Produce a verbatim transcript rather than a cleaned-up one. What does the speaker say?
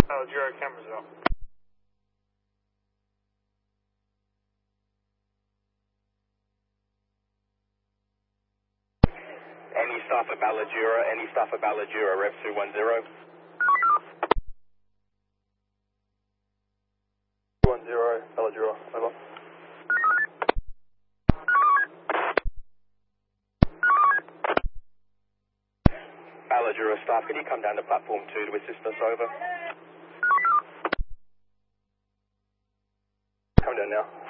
Algera, Camersville. Any staff at Balladura, any staff at Balladura, Rev two one zero. two one zero, Balladura, over. Balladura staff, can you come down to platform two to assist us, over? Come down now.